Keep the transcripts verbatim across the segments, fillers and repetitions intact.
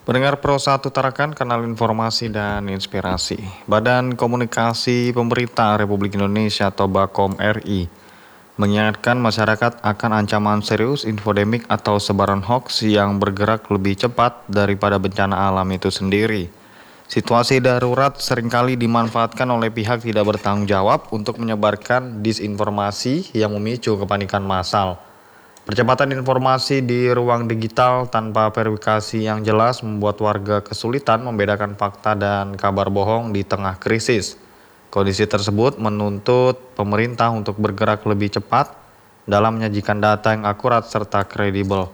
Pendengar Pro satu Tarakan, kanal informasi dan inspirasi. Badan Komunikasi Pemerintah Republik Indonesia atau Bakom R I mengingatkan masyarakat akan ancaman serius infodemik atau sebaran hoaks yang bergerak lebih cepat daripada bencana alam itu sendiri. Situasi darurat seringkali dimanfaatkan oleh pihak tidak bertanggung jawab untuk menyebarkan disinformasi yang memicu kepanikan massal. Percepatan informasi di ruang digital tanpa verifikasi yang jelas membuat warga kesulitan membedakan fakta dan kabar bohong di tengah krisis. Kondisi tersebut menuntut pemerintah untuk bergerak lebih cepat dalam menyajikan data yang akurat serta kredibel.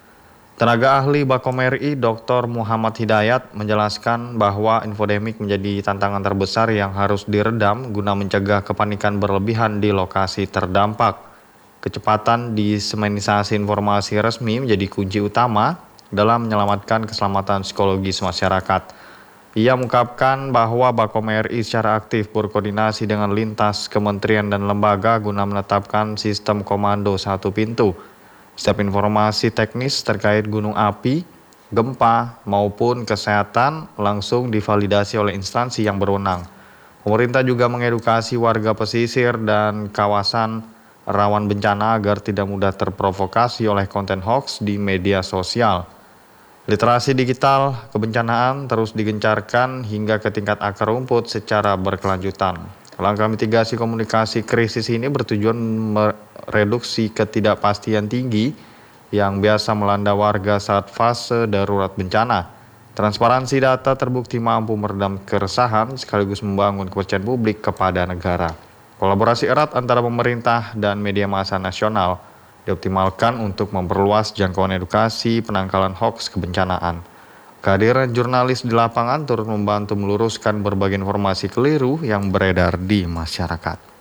Tenaga ahli Bakom R I, Doktor Muhammad Hidayat, menjelaskan bahwa infodemik menjadi tantangan terbesar yang harus diredam guna mencegah kepanikan berlebihan di lokasi terdampak. Kecepatan diseminisasi informasi resmi menjadi kunci utama dalam menyelamatkan keselamatan psikologis masyarakat. Ia mengungkapkan bahwa Bakom R I secara aktif berkoordinasi dengan lintas kementerian dan lembaga guna menetapkan sistem komando satu pintu. Setiap informasi teknis terkait gunung api, gempa, maupun kesehatan langsung divalidasi oleh instansi yang berwenang. Pemerintah juga mengedukasi warga pesisir dan kawasan rawan bencana agar tidak mudah terprovokasi oleh konten hoax di media sosial. Literasi digital kebencanaan terus digencarkan hingga ke tingkat akar rumput secara berkelanjutan. Langkah mitigasi komunikasi krisis ini bertujuan mereduksi ketidakpastian tinggi yang biasa melanda warga saat fase darurat bencana. Transparansi data terbukti mampu meredam keresahan sekaligus membangun kepercayaan publik kepada negara. Kolaborasi erat antara pemerintah dan media massa nasional dioptimalkan untuk memperluas jangkauan edukasi penangkalan hoaks kebencanaan. Kehadiran jurnalis di lapangan turut membantu meluruskan berbagai informasi keliru yang beredar di masyarakat.